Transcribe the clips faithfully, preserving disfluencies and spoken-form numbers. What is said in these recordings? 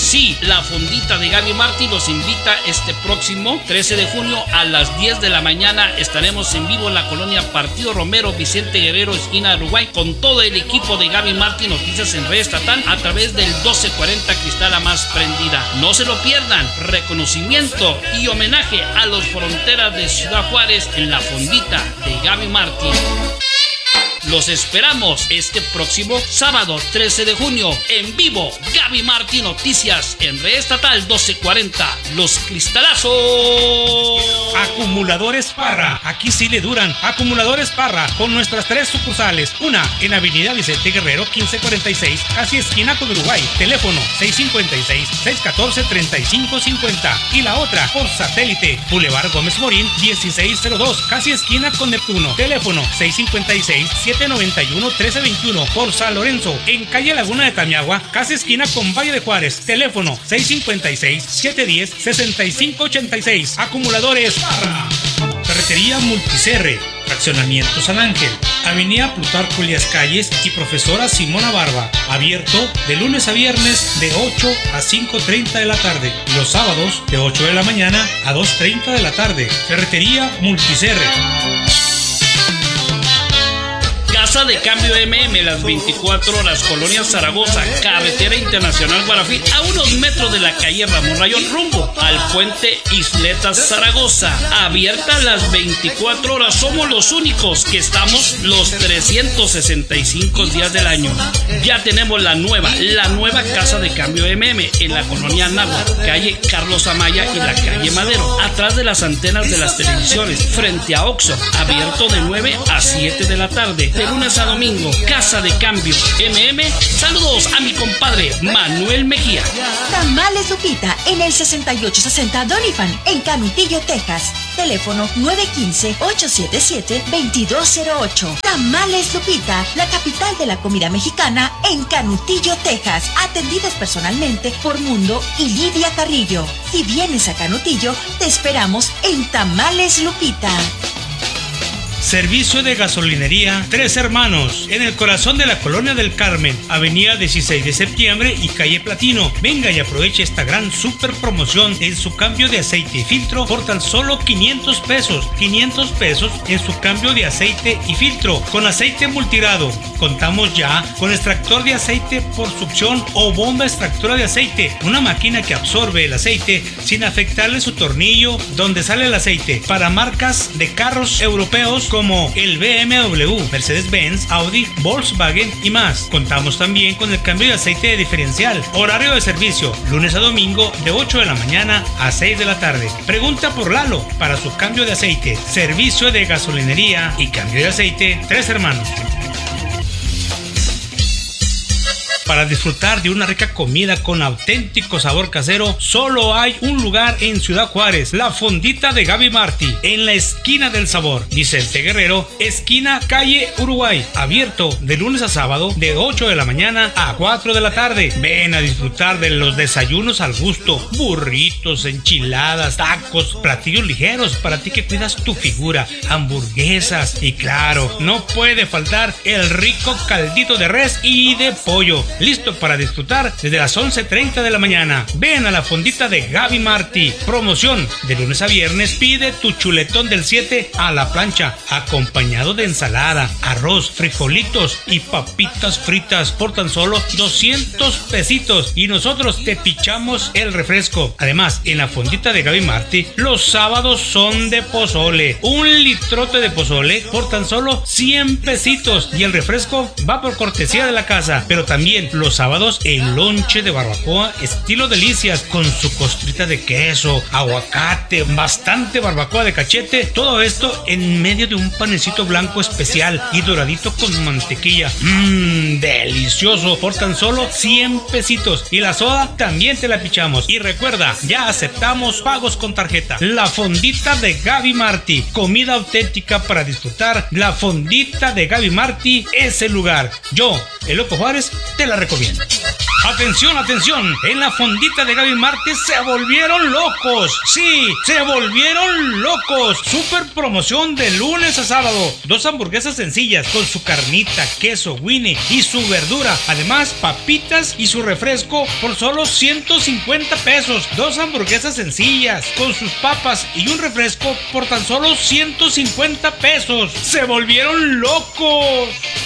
Sí, la fondita de Gaby Martí los invita este próximo trece de junio a las diez de la mañana. Estaremos en vivo en la colonia Partido Romero, Vicente Guerrero, esquina de Uruguay, con todo el equipo de Gaby Martí Noticias en Red Estatal a través del doce cuarenta Cristala Más Prendida. No se lo pierdan. Reconocimiento y homenaje a los fronteras de Ciudad Juárez en la fondita de Gaby Martí. Los esperamos este próximo sábado trece de junio en vivo. Gaby Martí Noticias en Red Estatal doce cuarenta. Los Cristalazos. Acumuladores Parra. Aquí sí le duran. Acumuladores Parra con nuestras tres sucursales. Una en Avenida Vicente Guerrero quince cuarenta y seis, casi esquina con Uruguay. Teléfono seis cinco seis, seis uno cuatro, tres cinco cinco cero. Y la otra por satélite. Boulevard Gómez Morín dieciséis cero dos, casi esquina con Neptuno. Teléfono seis cinco seis, siete nueve uno, uno tres dos uno. Por San Lorenzo, en calle Laguna de Tamiagua, casi esquina con Valle de Juárez. Teléfono seis cinco seis, siete uno cero, seis cinco ocho seis. Acumuladores Parra. Ferretería Multicerre. Fraccionamiento San Ángel. Avenida Plutarco Elías Calles y Profesora Simona Barba. Abierto de lunes a viernes de ocho a cinco treinta de la tarde. Y los sábados de ocho de la mañana a dos treinta de la tarde. Ferretería Multicerre. Casa de Cambio M M, las veinticuatro horas, Colonia Zaragoza, Carretera Internacional Guarafí, a unos metros de la calle Ramón Rayón, rumbo al puente Isletas Zaragoza. Abierta las veinticuatro horas, somos los únicos que estamos los trescientos sesenta y cinco días del año. Ya tenemos la nueva, la nueva Casa de Cambio M M en la colonia Náhuatl, calle Carlos Amaya y la calle Madero, atrás de las antenas de las televisiones, frente a Oxxo, abierto de nueve a siete de la tarde. De lunes a domingo, Casa de Cambio M M. Saludos a mi compadre Manuel Mejía. Tamales Lupita en el sesenta y ocho sesenta Doniphan en Canutillo, Texas. Teléfono nueve uno cinco, ocho siete siete, dos dos cero ocho. Tamales Lupita, la capital de la comida mexicana en Canutillo, Texas. Atendidas personalmente por Mundo y Lidia Carrillo. Si vienes a Canutillo, te esperamos en Tamales Lupita. Servicio de gasolinería Tres Hermanos, en el corazón de la Colonia del Carmen, avenida dieciséis de septiembre y calle Platino. Venga y aproveche esta gran super promoción en su cambio de aceite y filtro por tan solo quinientos pesos. quinientos pesos en su cambio de aceite y filtro con aceite multirado. Contamos ya con extractor de aceite por succión o bomba extractora de aceite, una máquina que absorbe el aceite sin afectarle su tornillo donde sale el aceite, para marcas de carros europeos como el B M W, Mercedes-Benz, Audi, Volkswagen y más. Contamos también con el cambio de aceite de diferencial. Horario de servicio, lunes a domingo de ocho de la mañana a seis de la tarde. Pregunta por Lalo para su cambio de aceite. Servicio de gasolinería y cambio de aceite Tres Hermanos. Para disfrutar de una rica comida con auténtico sabor casero, solo hay un lugar en Ciudad Juárez, la fondita de Gaby Martí, en la esquina del sabor, Vicente Guerrero, esquina calle Uruguay, abierto de lunes a sábado de ocho de la mañana a cuatro de la tarde. Ven a disfrutar de los desayunos al gusto, burritos, enchiladas, tacos, platillos ligeros para ti que cuidas tu figura, hamburguesas y claro, no puede faltar el rico caldito de res y de pollo. Listo para disfrutar desde las once treinta de la mañana. Ven a la fondita de Gaby Martí. Promoción de lunes a viernes. Pide tu chuletón del siete a la plancha, acompañado de ensalada, arroz, frijolitos y papitas fritas por tan solo doscientos pesitos. Y nosotros te pichamos el refresco. Además, en la fondita de Gaby Martí, los sábados son de pozole. Un litrote de pozole por tan solo cien pesitos. Y el refresco va por cortesía de la casa. Pero también los sábados el lonche de barbacoa estilo delicias con su costrita de queso, aguacate, bastante barbacoa de cachete, todo esto en medio de un panecito blanco especial y doradito con mantequilla. Mmm, delicioso por tan solo cien pesitos. Y la soda también te la pichamos. Y recuerda, ya aceptamos pagos con tarjeta. La fondita de Gaby Martí, comida auténtica para disfrutar. La fondita de Gaby Martí es el lugar. Yo, el Loco Juárez, te la recomiendo. Atención, atención, en la fondita de Gaby Martí se volvieron locos. Sí, se volvieron locos. Super promoción de lunes a sábado. Dos hamburguesas sencillas con su carnita, queso, Winnie y su verdura. Además, papitas y su refresco por solo ciento cincuenta pesos. Dos hamburguesas sencillas con sus papas y un refresco por tan solo ciento cincuenta pesos. Se volvieron locos.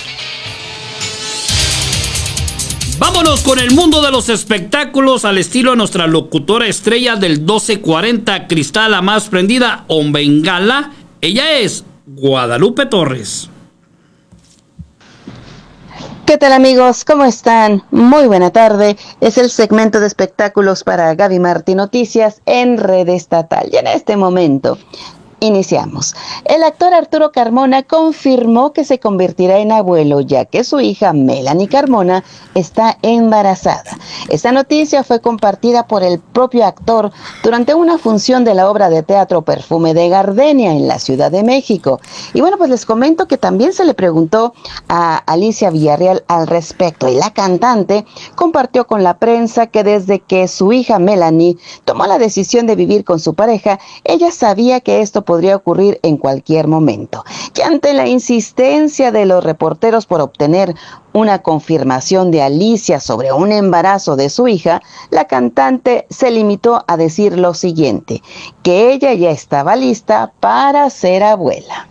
Vámonos con el mundo de los espectáculos al estilo de nuestra locutora estrella del doce cuarenta, Cristal la más prendida o Bengala. Ella es Guadalupe Torres. ¿Qué tal, amigos? ¿Cómo están? Muy buena tarde. Es el segmento de espectáculos para Gaby Martí Noticias en Red Estatal. Y en este momento iniciamos. El actor Arturo Carmona confirmó que se convertirá en abuelo, ya que su hija Melanie Carmona está embarazada. Esta noticia fue compartida por el propio actor durante una función de la obra de teatro Perfume de Gardenia en la Ciudad de México. Y bueno, pues les comento que también se le preguntó a Alicia Villarreal al respecto, y la cantante compartió con la prensa que desde que su hija Melanie tomó la decisión de vivir con su pareja, ella sabía que esto podría ocurrir en cualquier momento. Y ante la insistencia de los reporteros por obtener una confirmación de Alicia sobre un embarazo de su hija, la cantante se limitó a decir lo siguiente, que ella ya estaba lista para ser abuela.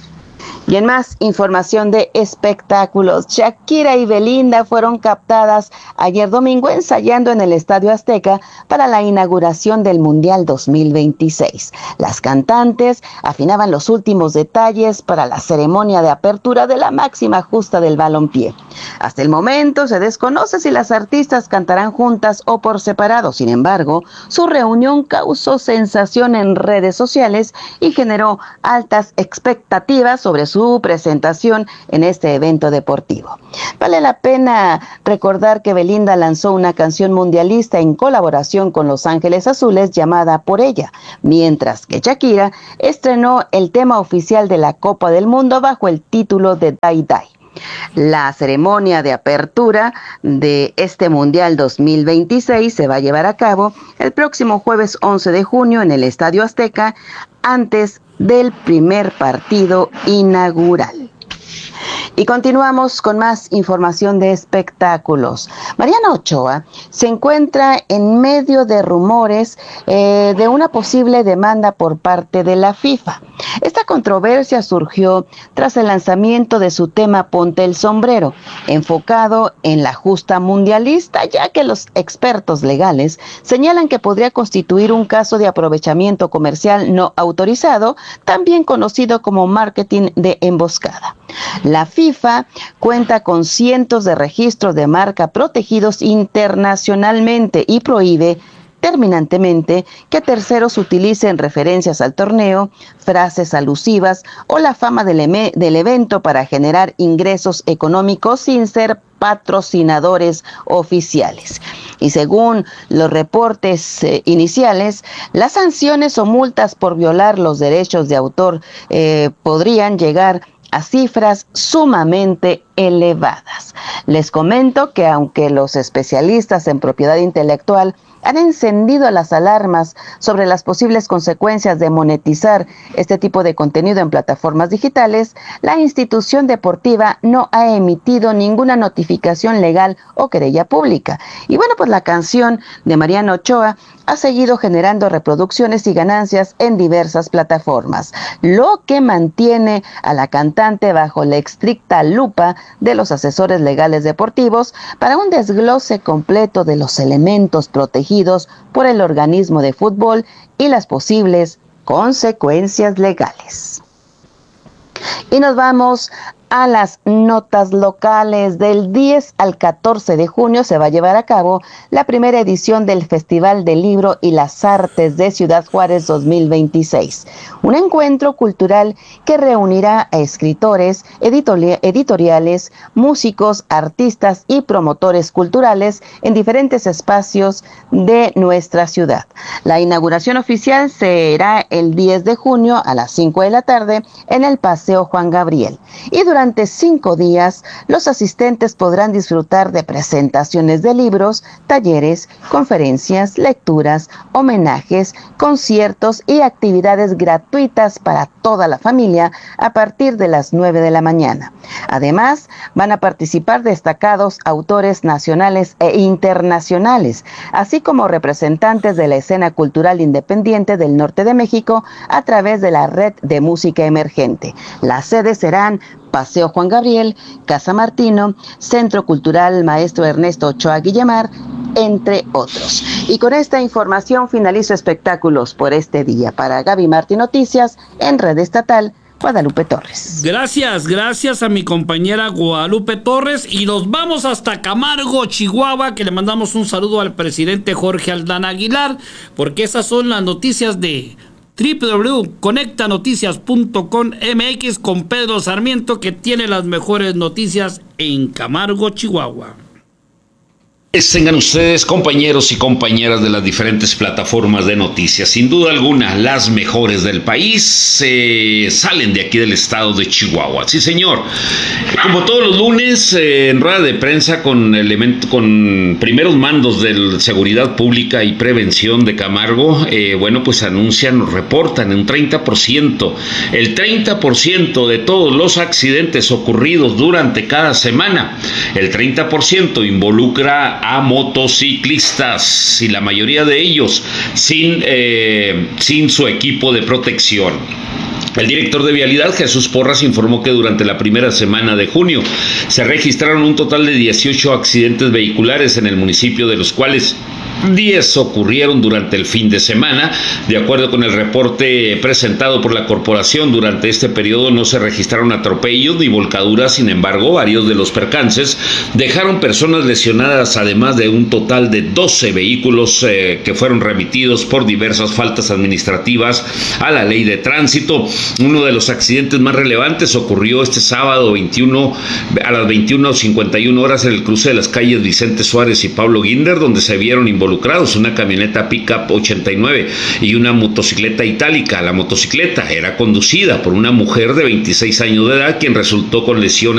Y en más información de espectáculos, Shakira y Belinda fueron captadas ayer domingo ensayando en el Estadio Azteca para la inauguración del Mundial dos mil veintiséis. Las cantantes afinaban los últimos detalles para la ceremonia de apertura de la máxima justa del balompié. Hasta el momento se desconoce si las artistas cantarán juntas o por separado. Sin embargo, su reunión causó sensación en redes sociales y generó altas expectativas sobre su su presentación en este evento deportivo. Vale la pena recordar que Belinda lanzó una canción mundialista en colaboración con Los Ángeles Azules llamada Por Ella, mientras que Shakira estrenó el tema oficial de la Copa del Mundo bajo el título de Die Die. La ceremonia de apertura de este Mundial dos mil veintiséis se va a llevar a cabo el próximo jueves once de junio en el Estadio Azteca, antes del primer partido inaugural. Y continuamos con más información de espectáculos. Mariana Ochoa se encuentra en medio de rumores eh, de una posible demanda por parte de la FIFA. Esta controversia surgió tras el lanzamiento de su tema Ponte el Sombrero, enfocado en la justa mundialista, ya que los expertos legales señalan que podría constituir un caso de aprovechamiento comercial no autorizado, también conocido como marketing de emboscada. La FIFA cuenta con cientos de registros de marca protegidos internacionalmente y prohíbe terminantemente que terceros utilicen referencias al torneo, frases alusivas o la fama del, eme- del evento para generar ingresos económicos sin ser patrocinadores oficiales. Y según los reportes eh, iniciales, las sanciones o multas por violar los derechos de autor eh, podrían llegar a cifras sumamente elevadas. Les comento que aunque los especialistas en propiedad intelectual han encendido las alarmas sobre las posibles consecuencias de monetizar este tipo de contenido en plataformas digitales, la institución deportiva no ha emitido ninguna notificación legal o querella pública. Y bueno, pues la canción de Mariana Ochoa ha seguido generando reproducciones y ganancias en diversas plataformas, lo que mantiene a la cantante bajo la estricta lupa de los asesores legales deportivos para un desglose completo de los elementos protegidos por el organismo de fútbol y las posibles consecuencias legales. Y nos vamos a las notas locales. Del diez al catorce de junio se va a llevar a cabo la primera edición del Festival del Libro y las Artes de Ciudad Juárez dos mil veintiséis, un encuentro cultural que reunirá a escritores, editori- editoriales, músicos, artistas y promotores culturales en diferentes espacios de nuestra ciudad. La inauguración oficial será el diez de junio a las cinco de la tarde en el Paseo Juan Gabriel, y durante Durante cinco días, los asistentes podrán disfrutar de presentaciones de libros, talleres, conferencias, lecturas, homenajes, conciertos y actividades gratuitas para toda la familia a partir de las nueve de la mañana. Además, van a participar destacados autores nacionales e internacionales, así como representantes de la escena cultural independiente del norte de México a través de la Red de Música Emergente. Las sedes serán Paseo Juan Gabriel, Casa Martino, Centro Cultural Maestro Ernesto Ochoa Guillemar, entre otros. Y con esta información finalizo espectáculos por este día. Para Gaby Martí Noticias, en Red Estatal, Guadalupe Torres. Gracias, gracias a mi compañera Guadalupe Torres, y nos vamos hasta Camargo, Chihuahua, que le mandamos un saludo al presidente Jorge Aldana Aguilar, porque esas son las noticias de doble u doble u doble u punto conecta noticias punto com M X con Pedro Sarmiento, que tiene las mejores noticias en Camargo, Chihuahua. Tengan ustedes, compañeros y compañeras de las diferentes plataformas de noticias, sin duda alguna las mejores del país eh, salen de aquí del estado de Chihuahua. Sí, señor. Como todos los lunes, eh, en rueda de prensa con elemento, con primeros mandos de seguridad pública y prevención de Camargo, eh, bueno, pues anuncian, reportan un treinta por ciento, el treinta por ciento de todos los accidentes ocurridos durante cada semana, el treinta por ciento involucra a motociclistas, y la mayoría de ellos sin, eh, sin su equipo de protección. El director de Vialidad, Jesús Porras, informó que durante la primera semana de junio se registraron un total de dieciocho accidentes vehiculares en el municipio, de los cuales diez ocurrieron durante el fin de semana. De acuerdo con el reporte presentado por la corporación, durante este periodo no se registraron atropellos ni volcaduras. Sin embargo, varios de los percances dejaron personas lesionadas, además de un total de doce vehículos eh, que fueron remitidos por diversas faltas administrativas a la ley de tránsito. Uno de los accidentes más relevantes ocurrió este sábado veintiuno a las veintiuna cincuenta y una horas en el cruce de las calles Vicente Suárez y Pablo Guinder, donde se vieron involucrados una camioneta Pickup ochenta y nueve y una motocicleta itálica. La motocicleta era conducida por una mujer de veintiséis años de edad, quien resultó con lesiones